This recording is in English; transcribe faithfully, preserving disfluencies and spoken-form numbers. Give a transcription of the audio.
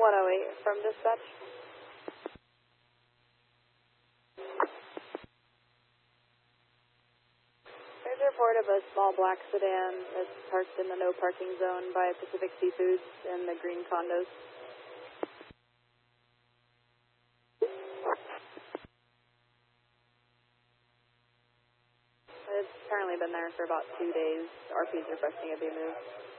one oh eight from dispatch. There's a report of a small black sedan that's parked in the no parking zone by Pacific Seafoods and the green condos. It's apparently been there for about two days. R P's requesting it be moved.